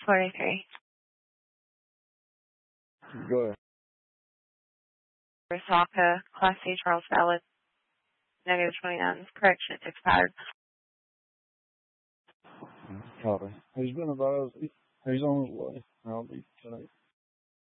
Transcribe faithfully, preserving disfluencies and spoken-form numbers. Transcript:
forty-three. Go ahead. Osaka, Class C, Charles Valid, negative twenty-nine. Correction, expired. Copy. He's been advised. He's on his way. I'll be tonight.